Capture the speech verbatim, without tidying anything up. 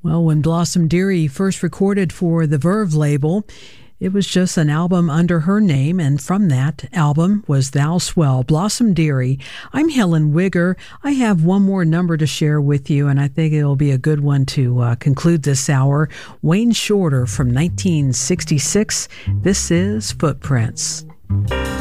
Well, when Blossom Dearie first recorded for the Verve label, it was just an album under her name, and from that album was Thou Swell, Blossom Dearie. I'm Helen Wigger. I have one more number to share with you, and I think it'll be a good one to uh, conclude this hour. Wayne Shorter from nineteen sixty-six. This is Footprints.